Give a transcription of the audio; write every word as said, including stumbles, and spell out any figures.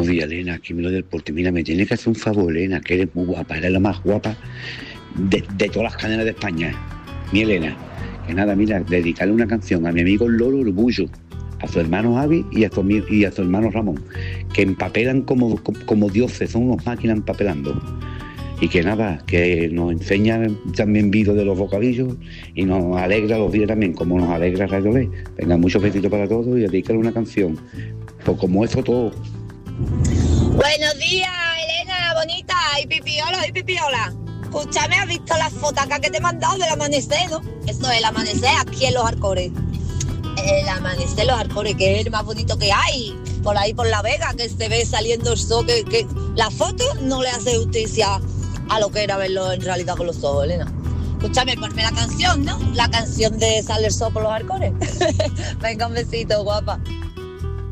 días, Elena, aquí me lo del porte. Mira, me tienes que hacer un favor, Elena, que eres muy guapa, eres la más guapa de, de todas las cadenas de España. Mi Elena, que nada, mira, dedicarle una canción a mi amigo Lolo Orgullo, a su hermano Javi y a su, y a su hermano Ramón, que empapelan como, como dioses, son unos máquinas empapelando. Y que nada, que nos enseña también vídeos de los bocadillos y nos alegra los días también, como nos alegra Radio Ley. Venga, muchos besitos para todos y dedícale una canción. Pues como eso todo. Buenos días, Elena, bonita, y pipiola, y pipiola. Escúchame, ¿has visto las fotacas que te he mandado del amanecer, no? Eso es el amanecer aquí en Los Alcores. El amanecer en Los Alcores, que es el más bonito que hay. Por ahí, por La Vega, que se ve saliendo el sol, que, que la foto no le hace justicia a lo que era verlo en realidad con los ojos, Elena. Escúchame, ponme la canción, ¿no? La canción de Sale el sol por Los Alcores. Venga, un besito, guapa.